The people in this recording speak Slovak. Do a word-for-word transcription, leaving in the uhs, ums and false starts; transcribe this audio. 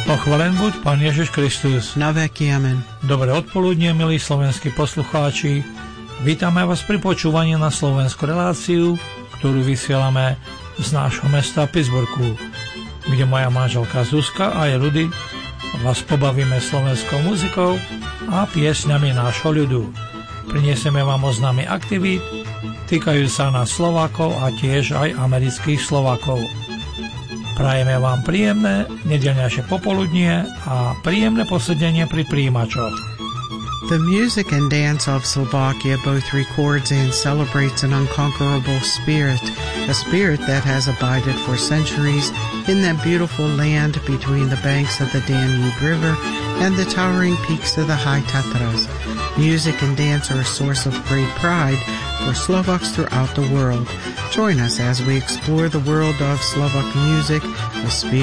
Pochválen buď Pán Ježiš Kristus. Na veky amen. Dobré odpoludnie, milí slovenskí poslucháči. Vítame vás pri počúvaní na slovenskú reláciu, ktorú vysielame z nášho mesta Pittsburghu, kde moja manželka Zuzka a jej ľudí vás pobavíme slovenskou muzikou a piesňami nášho ľudu. Prinesieme vám oznámy aktivít, týkajú sa nás Slovákov a tiež aj amerických Slovákov. Prajeme vám príjemné nedeľnejšie popoludnie a príjemné posedenie pri príjimačoch. The music and dance of Slovakia both records and celebrates an unconquerable spirit, a spirit that has abided for centuries in that beautiful land between the banks of the Danube River and the towering peaks of the High Tatras. Music and dance are a source of great pride for Slovaks throughout the world. Join us as we explore the world of Slovak music, a spirit